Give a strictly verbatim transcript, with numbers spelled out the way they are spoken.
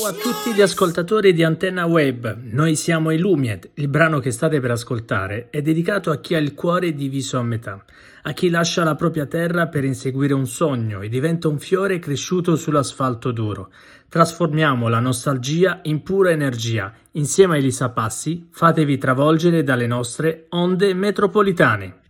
a tutti gli ascoltatori di Antenna Web, noi siamo i Lumied. Il brano che state per ascoltare è dedicato a chi ha il cuore diviso a metà, a chi lascia la propria terra per inseguire un sogno e diventa un fiore cresciuto sull'asfalto duro. Trasformiamo la nostalgia in pura energia. Insieme a Elisa Passi, fatevi travolgere dalle nostre onde metropolitane.